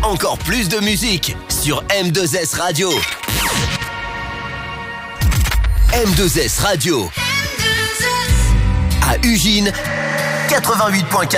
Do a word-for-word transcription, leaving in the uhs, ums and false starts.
encore plus de musique sur M deux S Radio. M deux S Radio. À Ugine, quatre-vingt-huit point quatre.